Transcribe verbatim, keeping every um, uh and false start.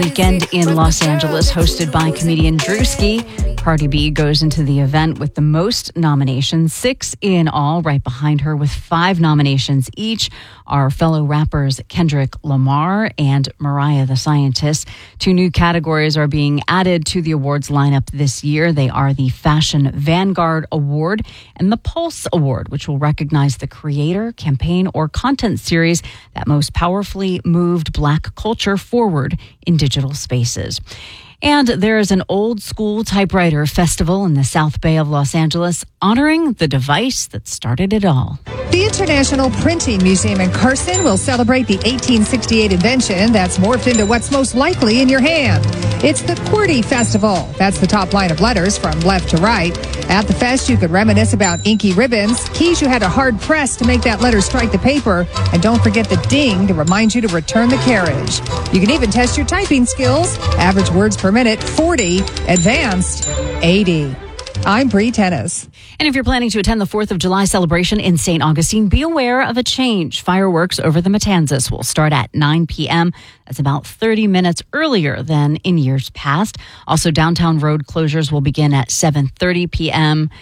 weekend in Los Angeles, hosted by comedian Drewski. Cardi B goes into the event with the most nominations, six in all. Right behind her with five nominations each are fellow rappers Kendrick Lamar and Mariah the Scientist. Two new categories are being added to the awards lineup this year. They are the Fashion Vanguard Award and the Pulse Award, which will recognize the creator, campaign, or content series that most powerfully moved Black culture forward in digital spaces. And there is an old school typewriter festival in the South Bay of Los Angeles honoring the device that started it all. The International Printing Museum in Carson will celebrate the eighteen sixty-eight invention that's morphed into what's most likely in your hand. It's the QWERTY Festival. That's the top line of letters from left to right. At the fest, you could reminisce about inky ribbons, keys you had to hard press to make that letter strike the paper, and don't forget the ding to remind you to return the carriage. You can even test your typing skills. Average words per minute, forty. Advanced, eighty. I'm Bree Tennis. And if you're planning to attend the fourth of July celebration in Saint Augustine, be aware of a change. Fireworks over the Matanzas will start at nine p.m. That's about thirty minutes earlier than in years past. Also, downtown road closures will begin at seven thirty p.m.